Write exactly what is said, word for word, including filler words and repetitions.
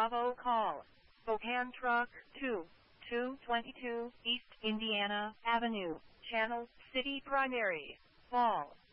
Bravo call. Spokane Truck two, two twenty-two East Indiana Avenue, Channel City Primary, Fall.